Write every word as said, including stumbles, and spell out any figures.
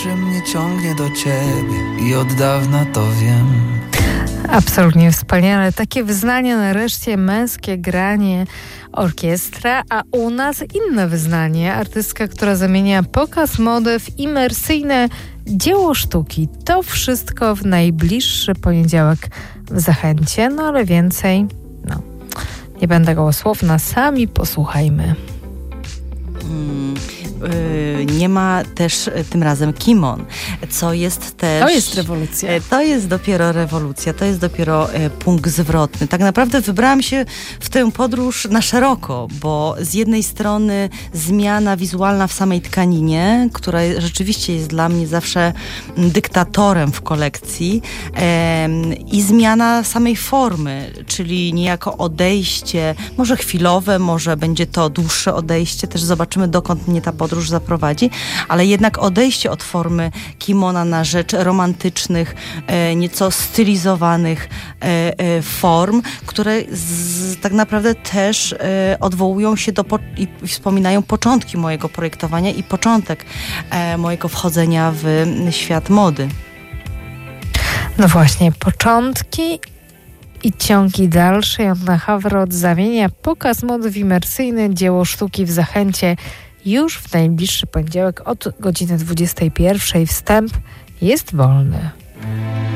że mnie ciągnie do ciebie i od dawna to wiem. Absolutnie wspaniale. Takie wyznanie, nareszcie męskie granie, orkiestra, a u nas inne wyznanie. Artystka, która zamienia pokaz mody w imersyjne dzieło sztuki. To wszystko w najbliższy poniedziałek w Zachęcie, no ale więcej, no, nie będę gołosłowna, sami posłuchajmy. Hmm. Nie ma też tym razem kimon, co jest też... To jest rewolucja. To jest dopiero rewolucja, to jest dopiero punkt zwrotny. Tak naprawdę wybrałam się w tę podróż na szeroko, bo z jednej strony zmiana wizualna w samej tkaninie, która rzeczywiście jest dla mnie zawsze dyktatorem w kolekcji, i zmiana samej formy, czyli niejako odejście, może chwilowe, może będzie to dłuższe odejście, też zobaczymy, dokąd mnie ta podróż zaprowadzi, ale jednak odejście od formy kimona na rzecz romantycznych, e, nieco stylizowanych e, e, form, które z, tak naprawdę też e, odwołują się do po, i, i wspominają początki mojego projektowania i początek e, mojego wchodzenia w świat mody. No właśnie, początki i ciągi dalsze. Joanna Hawrot zamienia pokaz mody w imersyjne dzieło sztuki w Zachęcie już w najbliższy poniedziałek od godziny dwudziestej pierwszej. Wstęp jest wolny.